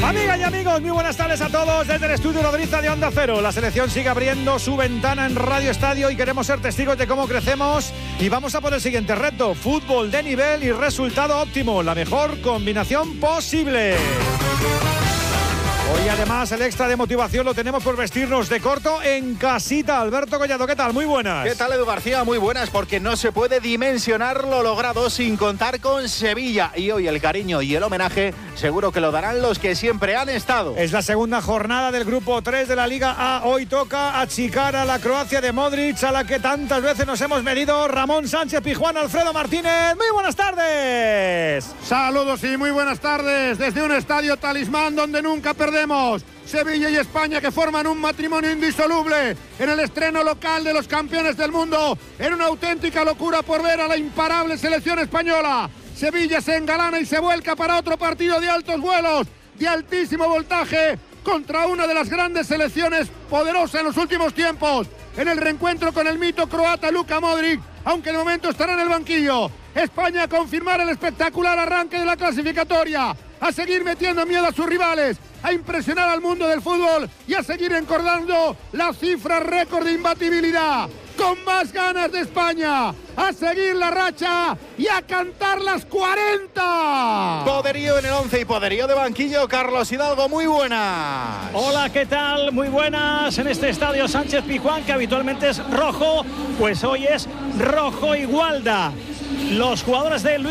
Amigas y amigos, muy buenas tardes a todos desde el estudio Nodriza de Onda Cero. La selección sigue abriendo su ventana en Radio Estadio y queremos ser testigos de cómo crecemos. Y vamos a por el siguiente reto: fútbol de nivel y resultado óptimo, la mejor combinación posible. Hoy además el extra de motivación lo tenemos por vestirnos de corto en casita. Alberto Collado, ¿qué tal? Muy buenas. ¿Qué tal, Edu García? Muy buenas, porque no se puede dimensionar lo logrado sin contar con Sevilla. Y hoy el cariño y el homenaje seguro que lo darán los que siempre han estado. Es la segunda jornada del grupo 3 de la Liga A. Hoy toca achicar a la Croacia de Modric, a la que tantas veces nos hemos medido. Ramón Sánchez Pizjuán, Alfredo Martínez. Muy buenas tardes. Saludos y muy buenas tardes desde un estadio talismán donde nunca perdemos. Sevilla y España, que forman un matrimonio indisoluble en el estreno local de los campeones del mundo, en una auténtica locura por ver a la imparable selección española. Sevilla se engalana y se vuelca para otro partido de altos vuelos, de altísimo voltaje, contra una de las grandes selecciones poderosas en los últimos tiempos, en el reencuentro con el mito croata Luka Modric, aunque de momento estará en el banquillo. España a confirmar el espectacular arranque de la clasificatoria, a seguir metiendo miedo a sus rivales, a impresionar al mundo del fútbol y a seguir encordando la cifra récord de imbatibilidad. Con más ganas de España, a seguir la racha y a cantar las 40. Poderío en el 11 y poderío de banquillo. Carlos Hidalgo, muy buenas. Hola, ¿qué tal? Muy buenas. En este estadio Sánchez Pizjuán, que habitualmente es rojo, pues hoy es rojo y Gualda. Los jugadores de Luis